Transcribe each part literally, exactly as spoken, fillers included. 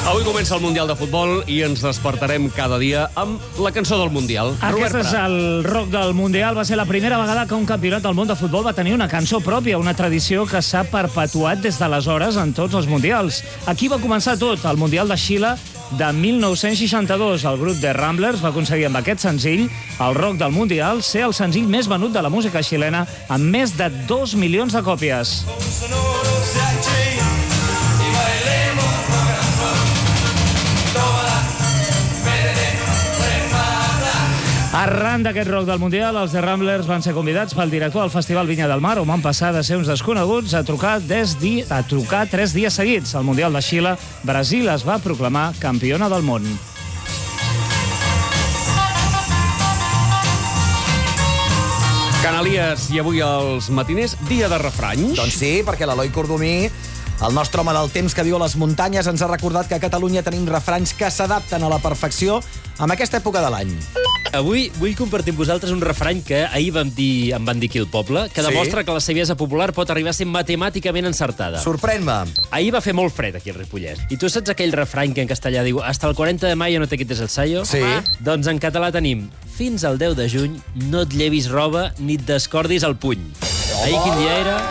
Avui comença el Mundial de Futbol i ens despertarem cada dia amb la cançó del Mundial. Aquest és el rock del Mundial. Va ser la primera vegada que un campionat del món de futbol va tenir una cançó pròpia, una tradició que s'ha perpetuat des d'aleshores en tots els Mundials. Aquí va començar tot, el Mundial de Xile de mil nou-cents seixanta-dos. El grup The Ramblers va aconseguir amb aquest senzill, el rock del Mundial, ser el senzill més venut de la música xilena amb més de dos milions de còpies. Arran d'aquest rock del Mundial, els The Ramblers van ser convidats pel director del Festival Vinya del Mar, on van passar de ser uns desconeguts a trucar, des di... a trucar tres dies seguits. Al Mundial de Xile, Brasil es va proclamar campiona del món. Canalies, i avui als matiners, dia de refranys. Doncs sí, perquè l'Eloi Cordomí, el nostre home del temps que viu a les muntanyes, ens ha recordat que a Catalunya tenim refranys que s'adapten a la perfecció en aquesta època de l'any. Avui vull compartir amb vosaltres un refrany que ahir vam dir, em van dir aquí al poble, que demostra sí? que la saviesa popular pot arribar a ser matemàticament encertada. Sorprèn-me. Ahir va fer molt fred aquí al Ripollès. I tu saps aquell refrany que en castellà diu hasta el quaranta de mayo no te quites el sayo? Sí. Ah. Doncs en català tenim fins al deu de juny no et llevis roba ni et descordis el puny. Oh. Ahir quin dia era?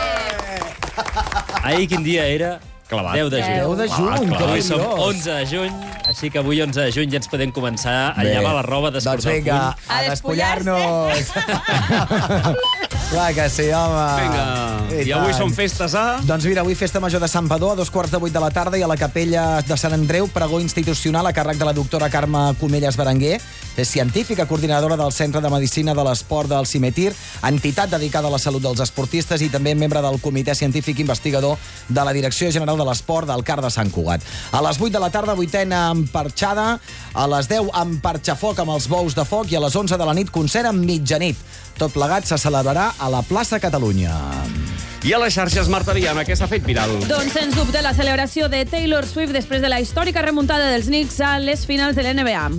Ahir quin dia era? Clavat. deu de juny. deu de juny, ah, avui som onze de juny, així que avui onze de juny ja ens podem començar a llevar la roba, descordar doncs vinga, el puny. a despullar-nos. Clar que sí, home. Vinga, i, i avui són festes, a... Doncs mira, avui festa major de Sant Padó, a dos quarts de vuit de la tarda, i a la capella de Sant Andreu, pregó institucional a càrrec de la doctora Carme Comelles Berenguer, és científica, coordinadora del Centre de Medicina de l'Esport del Cimetir, entitat dedicada a la salut dels esportistes i també membre del Comitè Científic Investigador de la Direcció General de l'Esport del Car de Sant Cugat. A les vuit de la tarda, vuitena emparxada, a les deu emparxafoc amb els bous de foc i a les onze de la nit concert amb mitjanit. Tot plegat se celebrarà a la plaça Catalunya. I a les xarxes, Marta Viana, què s'ha fet viral? Doncs, sens dubte, la celebració de Taylor Swift després de la històrica remuntada dels Knicks a les finals de l'N B A.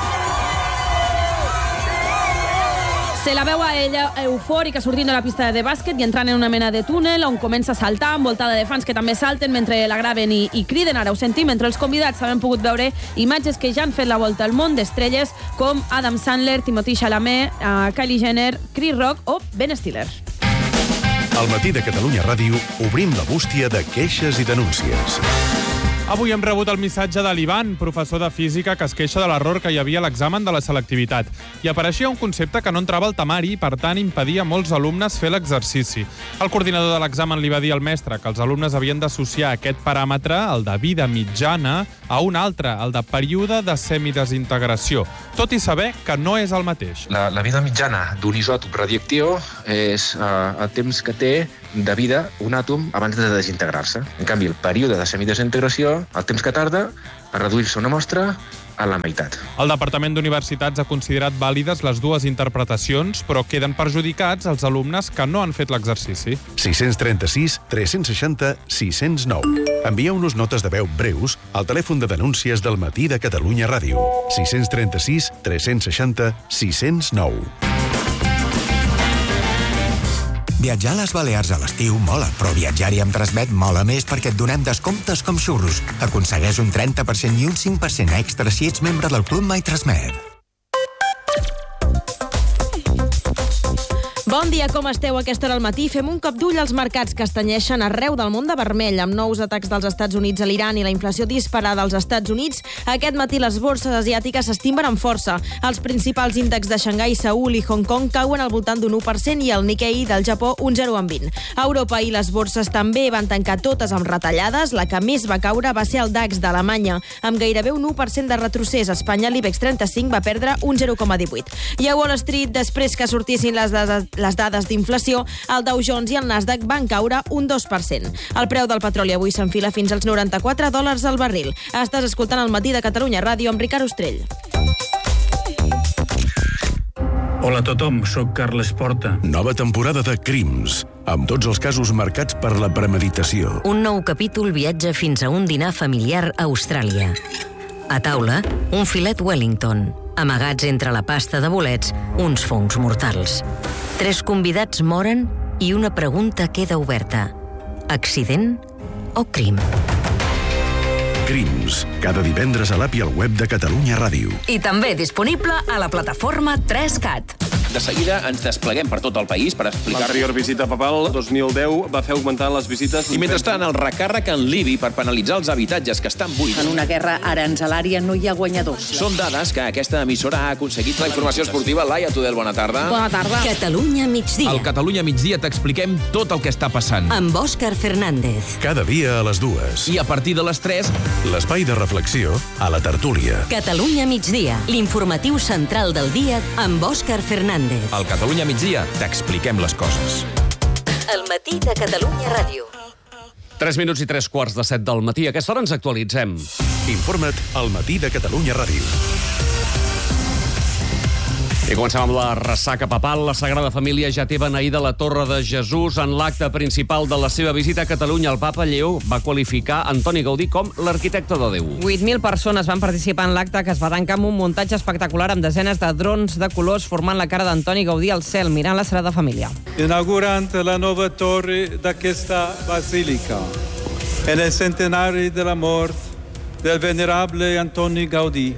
Se la veu a ella eufòrica sortint de la pista de bàsquet i entrant en una mena de túnel on comença a saltar, envoltada de fans que també salten mentre la graven i, i criden. Ara ho sentim. Entre els convidats s'han pogut veure imatges que ja han fet la volta al món d'estrelles com Adam Sandler, Timothée Chalamet, uh, Kylie Jenner, Chris Rock o Ben Stiller. Al matí de Catalunya Ràdio obrim la bústia de queixes i denúncies. Avui hem rebut el missatge de l'Ivan, professor de física, que es queixa de l'error que hi havia a l'examen de la selectivitat. I apareixia un concepte que no entrava al temari i, per tant, impedia a molts alumnes fer l'exercici. El coordinador de l'examen li va dir al mestre que els alumnes havien d'associar aquest paràmetre, el de vida mitjana, a un altre, el de període de semidesintegració, tot i saber que no és el mateix. La, la vida mitjana d'un isòtop radioactiu és uh, el temps que té de vida un àtom abans de desintegrar-se. En canvi, el període de semidesintegració, el temps que tarda a reduir-se una mostra a la meitat. El Departament d'Universitats ha considerat vàlides les dues interpretacions, però queden perjudicats els alumnes que no han fet l'exercici. sis trenta-sis tres seixanta sis cents nou. Envieu-nos notes de veu breus al telèfon de denúncies del matí de Catalunya Ràdio. sis trenta-sis tres seixanta sis cents nou. Viatjar a les Balears a l'estiu mola, però viatjar-hi amb Transmet mola més perquè et donem descomptes com xurros. Aconsegueix un trenta per cent i un cinc per cent extra si ets membre del Club My Transmet. Bon dia, com esteu a aquesta hora al matí? Fem un cop d'ull als mercats que es tenyeixen arreu del món de vermell, amb nous atacs dels Estats Units a l'Iran i la inflació disparada als Estats Units. Aquest matí les borses asiàtiques s'estimben amb força. Els principals índexs de Xangai, Seül i Hong Kong cauen al voltant d'un u per cent i el Nikkei del Japó un zero coma vint. A Europa i les borses també van tancar totes amb retallades. La que més va caure va ser el DAX d'Alemanya, amb gairebé un u per cent de retrocés. A Espanya l'IBEX trenta-cinc va perdre un zero coma divuit. I a Wall Street, després que sortissin les dades les dades d'inflació, el Dow Jones i el Nasdaq van caure un dos per cent. El preu del petroli avui s'enfila fins als noranta-quatre dòlars al barril. Estàs escoltant el matí de Catalunya Ràdio amb Ricard Ostrell. Hola a tothom, sóc Carles Porta. Nova temporada de Crims, amb tots els casos marcats per la premeditació. Un nou capítol viatja fins a un dinar familiar a Austràlia. A taula, un filet Wellington. Amagats entre la pasta de bolets, uns fongs mortals. Tres convidats moren i una pregunta queda oberta. Accident o crim? Crims, cada divendres a l'app i al web de Catalunya Ràdio. I també disponible a la plataforma tres cat. De seguida ens despleguem per tot el país per explicar... L'anterior visita papal, dos mil deu, va fer augmentar les visites... I mentrestant, el recàrrec en l'I B I per penalitzar els habitatges que estan buits. En una guerra aranzelària no hi ha guanyadors. Són dades que aquesta emissora ha aconseguit. La informació esportiva, Laia Tudel, bona tarda. Bona tarda. Catalunya migdia. Al Catalunya migdia t'expliquem tot el que està passant. Amb Òscar Fernández. Cada dia a les dues. I a partir de les tres... L'espai de reflexió a la tertúlia. Catalunya migdia, l'informatiu central del dia amb Òscar Fernández. Al Catalunya migdia t'expliquem les coses. El matí de Catalunya Ràdio. tres minuts i tres quarts de set del matí. A aquesta hora ens actualitzem. Informa't al matí de Catalunya Ràdio. I comencem amb la ressaca papal. La Sagrada Família ja té beneïda la Torre de Jesús. En l'acte principal de la seva visita a Catalunya, el papa Lleó va qualificar Antoni Gaudí com l'arquitecte de Déu. vuit mil persones van participar en l'acte, que es va tancar amb un muntatge espectacular amb desenes de drons de colors formant la cara d'Antoni Gaudí al cel, mirant la Sagrada Família. Inaugurant la nova torre d'aquesta basílica, en el centenari de la mort del venerable Antoni Gaudí,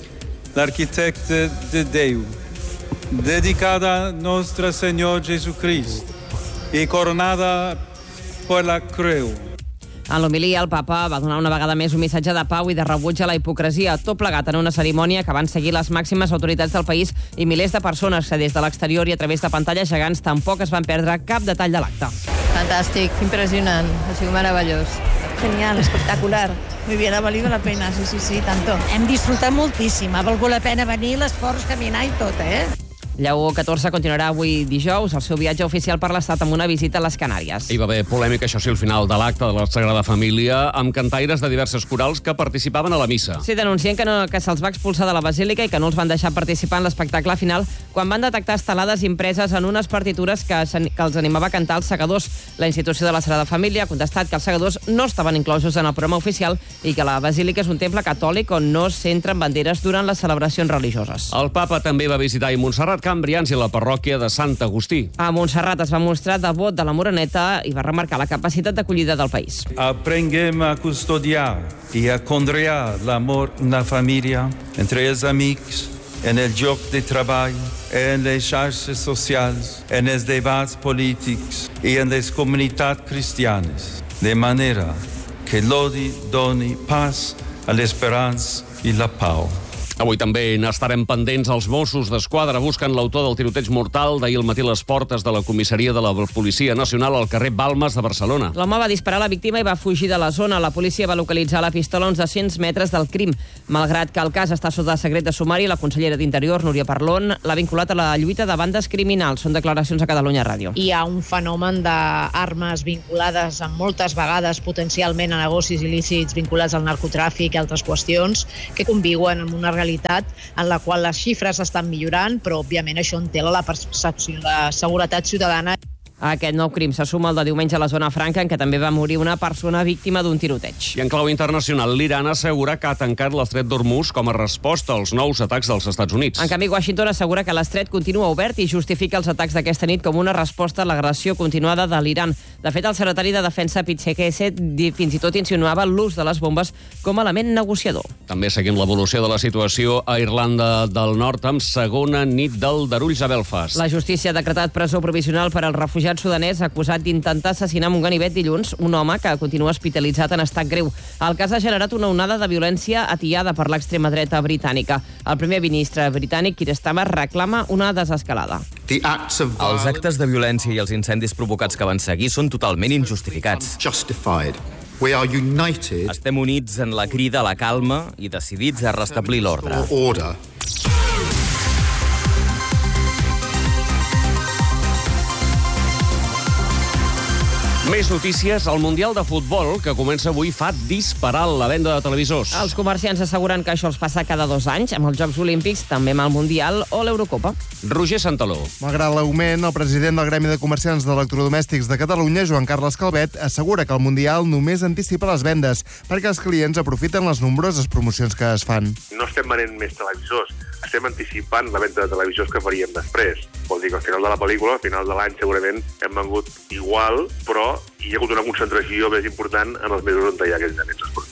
l'arquitecte de Déu, dedicada a Nostre Senyor Jesucrist i coronada per la creu. En l'homilia, el papa va donar una vegada més un missatge de pau i de rebuig a la hipocresia, tot plegat en una cerimònia que van seguir les màximes autoritats del país i milers de persones que des de l'exterior i a través de pantalles gegants tampoc es van perdre cap detall de l'acte. Fantàstic, impressionant, ha sigut meravellós. Genial, espectacular. Muy bien, ha valido la pena, sí, sí, sí, tanto. Hem disfrutat moltíssim, ha valgut la pena venir, l'esforç, caminar i tot, eh? Lleó catorze continuarà avui dijous el seu viatge oficial per l'Estat amb una visita a les Canàries. Hi va haver polèmica, això sí, al final de l'acte de la Sagrada Família, amb cantaires de diverses corals que participaven a la missa. Sí, denuncien que, no, que se'ls va expulsar de la basílica i que no els van deixar participar en l'espectacle final quan van detectar estelades impreses en unes partitures que, que els animava a cantar els segadors. La institució de la Sagrada Família ha contestat que els segadors no estaven inclosos en el programa oficial i que la basílica és un temple catòlic on no s'entren banderes durant les celebracions religioses. El papa també va visitar i Montserrat, Can Brians i la parròquia de Sant Agustí. A Montserrat es va mostrar devot de la Moreneta i va remarcar la capacitat d'acollida del país. Aprenguem a custodiar i a conrear l'amor en la família, entre els amics, en el lloc de treball, en les xarxes socials, en els debats polítics i en les comunitats cristianes, de manera que l'odi doni pas a l'esperança i la pau. Avui també n'estarem pendents. Els Mossos d'Esquadra busquen l'autor del tiroteig mortal d'ahir al matí a les portes de la comissaria de la Policia Nacional al carrer Balmes de Barcelona. L'home va disparar a la víctima i va fugir de la zona. La policia va localitzar la pistola a uns dos-cents metres del crim. Malgrat que el cas està sota secret de sumari, la consellera d'Interior, Núria Parlon, l'ha vinculat a la lluita de bandes criminals. Són declaracions a Catalunya Ràdio. Hi ha un fenomen d'armes vinculades amb moltes vegades potencialment a negocis il·lícits vinculats al narcotràfic i altres qüestions que conviuen amb una realitat en la qual les xifres estan millorant, però òbviament això entela la percepció de seguretat ciutadana. A aquest nou crim se suma el de diumenge a la zona franca, en què també va morir una persona víctima d'un tiroteig. I en clau internacional, l'Iran assegura que ha tancat l'estret d'Hormuz com a resposta als nous atacs dels Estats Units. En canvi, Washington assegura que l'estret continua obert i justifica els atacs d'aquesta nit com una resposta a l'agressió continuada de l'Iran. De fet, el secretari de Defensa, Pete Hegseth, fins i tot insinuava l'ús de les bombes com a element negociador. També seguim l'evolució de la situació a Irlanda del Nord amb segona nit d'aldarulls a Belfast. La justícia ha decretat presó provisional per al refugiat sudanès acusat d'intentar assassinar amb un ganivet dilluns un home que continua hospitalitzat en estat greu. El cas ha generat una onada de violència atiada per l'extrema dreta britànica. El primer ministre britànic, Keir Starmer, reclama una desescalada. Els actes de violència i els incendis provocats que van seguir són totalment injustificats. Estem units en la crida a la calma i decidits a restablir l'ordre. Més notícies. El Mundial de Futbol, que comença avui, fa disparar la venda de televisors. Els comerciants asseguren que això els passa cada dos anys, amb els Jocs Olímpics, també amb el Mundial o l'Eurocopa. Roger Santaló. Malgrat l'augment, el president del Gremi de Comerciants d'Electrodomèstics de Catalunya, Joan Carles Calvet, assegura que el Mundial només anticipa les vendes perquè els clients aprofiten les nombroses promocions que es fan. No estem venent més televisors, estem anticipant la venda de televisors que faríem després. Vol dir que al final de la pel·lícula, al final de l'any, segurament hem vengut igual, però hi ha hagut una concentració més important en els mesos on hi ha aquells events esportius.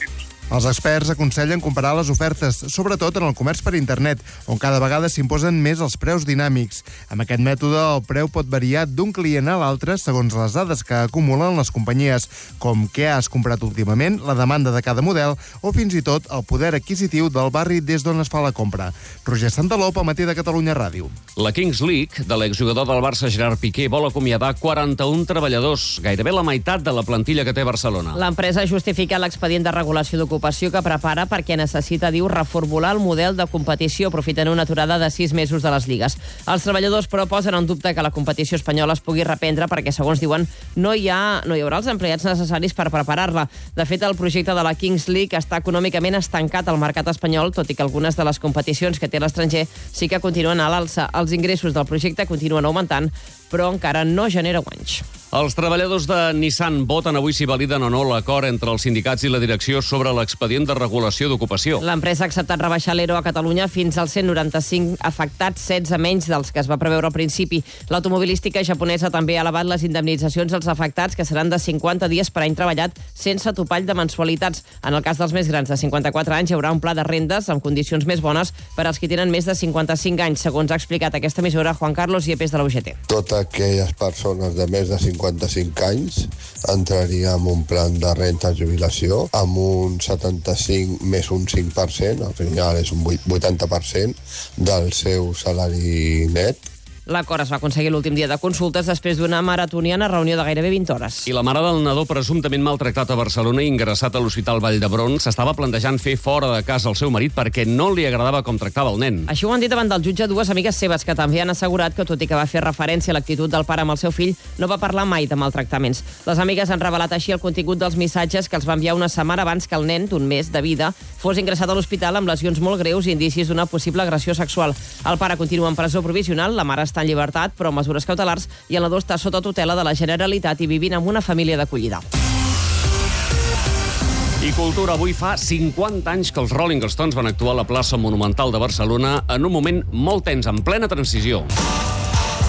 Els experts aconsellen comparar les ofertes, sobretot en el comerç per internet, on cada vegada s'imposen més els preus dinàmics. Amb aquest mètode, el preu pot variar d'un client a l'altre segons les dades que acumulen les companyies, com què has comprat últimament, la demanda de cada model o fins i tot el poder adquisitiu del barri des d'on es fa la compra. Roger Santalop, al Matí de Catalunya Ràdio. La Kings League, de l'exjugador del Barça Gerard Piqué, vol acomiadar quaranta-un treballadors, gairebé la meitat de la plantilla que té Barcelona. L'empresa justifica l'expedient de regulació d'ocupació que prepara perquè necessita, diu, reformular el model de competició, aprofitant una aturada de sis mesos de les lligues. Els treballadors, però, posen en dubte que la competició espanyola es pugui reprendre perquè, segons diuen, no hi, ha, no hi haurà els empleats necessaris per preparar-la. De fet, el projecte de la Kings League està econòmicament estancat al mercat espanyol, tot i que algunes de les competicions que té l'estranger sí que continuen a l'alça. Els ingressos del projecte continuen augmentant, però encara no genera guanys. Els treballadors de Nissan voten avui si validen o no l'acord entre els sindicats i la direcció sobre l'expedient de regulació d'ocupació. L'empresa ha acceptat rebaixar l'E R O a Catalunya fins als cent noranta-cinc afectats, setze menys dels que es va preveure al principi. L'automobilística japonesa també ha elevat les indemnitzacions als afectats, que seran de cinquanta dies per any treballat sense topall de mensualitats. En el cas dels més grans de cinquanta-quatre anys hi haurà un pla de rendes amb condicions més bones per als que tenen més de cinquanta-cinc anys, segons ha explicat aquesta emissora Juan Carlos Yepes de la U G T. Totes aquelles persones de més de cinquanta-cinc anys entraria en un plan de renta jubilació amb un setanta-cinc més un cinc per cent, al final és un vuitanta per cent del seu salari net. L'acord es va aconseguir l'últim dia de consultes després d'una maratoniana reunió de gairebé vint hores. I la mare del nadó presumptament maltractat a Barcelona i ingressat a l'Hospital Vall d'Hebron s'estava plantejant fer fora de casa el seu marit perquè no li agradava com tractava el nen. Així ho han dit davant del jutge dues amigues seves que també han assegurat que, tot i que va fer referència a l'actitud del pare amb el seu fill, no va parlar mai de maltractaments. Les amigues han revelat així el contingut dels missatges que els va enviar una setmana abans que el nen, d'un mes de vida, fos ingressat a l'hospital amb lesions molt greus i indicis d'una possible agressió sexual. El pare continua en presó provisional, la mare està en llibertat, però amb mesures cautelars, i el nadó està sota tutela de la Generalitat i vivint amb una família d'acollida. I cultura, avui fa cinquanta anys que els Rolling Stones van actuar a la plaça Monumental de Barcelona en un moment molt tens, en plena transició.